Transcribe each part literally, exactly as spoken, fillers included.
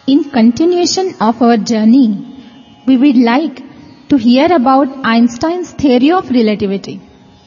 In continuation of our journey, we would like to hear about Einstein's theory of relativity.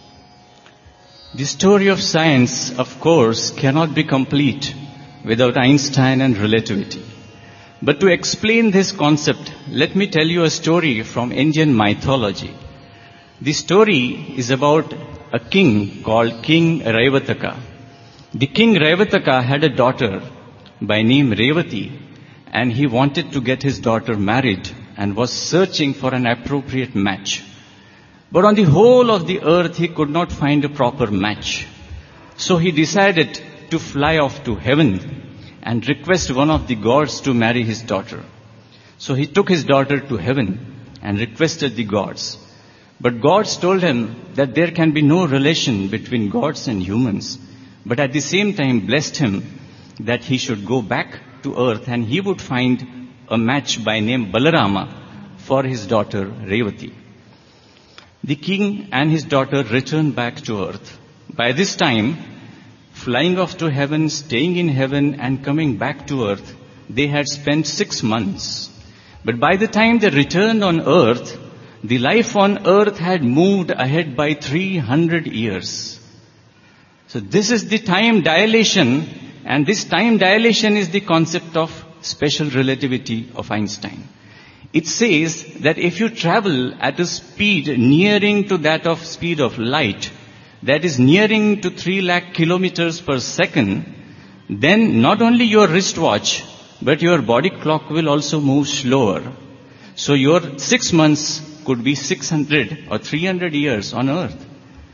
The story of science, of course, cannot be complete without Einstein and relativity. But to explain this concept, let me tell you a story from Indian mythology. The story is about a king called King Raivataka. The king Raivataka had a daughter by name Revati, and he wanted to get his daughter married and was searching for an appropriate match. But on the whole of the earth, he could not find a proper match. So he decided to fly off to heaven and request one of the gods to marry his daughter. So he took his daughter to heaven and requested the gods. But gods told him that there can be no relation between gods and humans, but at the same time blessed him that he should go back to earth and he would find a match by name Balarama for his daughter Revati. The king and his daughter returned back to earth. By this time, flying off to heaven, staying in heaven and coming back to earth, they had spent six months. But by the time they returned on earth, the life on earth had moved ahead by three hundred years. So this is the time dilation, and this time dilation is the concept of special relativity of Einstein. It says that if you travel at a speed nearing to that of speed of light, that is nearing to three lakh kilometers per second, then not only your wristwatch, but your body clock will also move slower. So your six months could be six hundred or three hundred years on earth.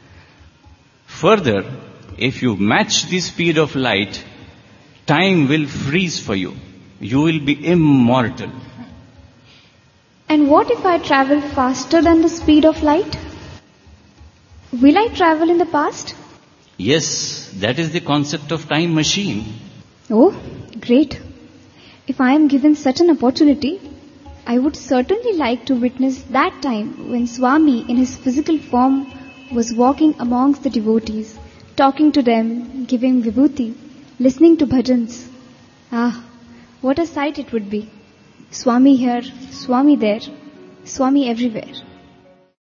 Further, if you match the speed of light, time will freeze for you. You will be immortal. And what if I travel faster than the speed of light? Will I travel in the past? Yes, that is the concept of time machine. Oh, great. If I am given such an opportunity, I would certainly like to witness that time when Swami in his physical form was walking amongst the devotees, talking to them, giving vibhuti, listening to bhajans. Ah, what a sight it would be. Swami here, Swami there, Swami everywhere.